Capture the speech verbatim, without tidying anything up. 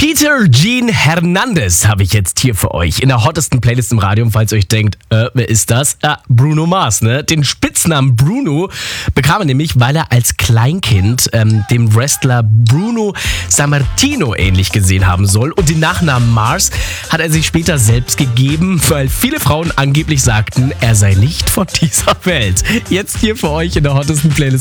Peter Gene Hernandez habe ich jetzt hier für euch in der hottesten Playlist im Radio. Und falls ihr euch denkt, äh, wer ist das? Ah, Bruno Mars, ne? Den Spitznamen Bruno bekam er nämlich, weil er als Kleinkind ähm, dem Wrestler Bruno Sammartino ähnlich gesehen haben soll. Und den Nachnamen Mars hat er sich später selbst gegeben, weil viele Frauen angeblich sagten, er sei nicht von dieser Welt. Jetzt hier für euch in der hottesten Playlist.